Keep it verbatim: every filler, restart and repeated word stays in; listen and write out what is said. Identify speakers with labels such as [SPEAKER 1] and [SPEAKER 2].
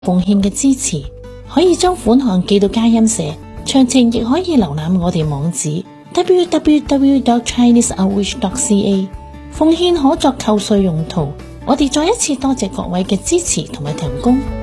[SPEAKER 1] 奉獻嘅支持，可以將款項寄到佳音社，詳情亦可以瀏覽我哋網址 double-u double-u double-u dot chinese outreach dot c a。 奉獻可作扣稅用途。我哋再一次多謝各位嘅支持同埋提供。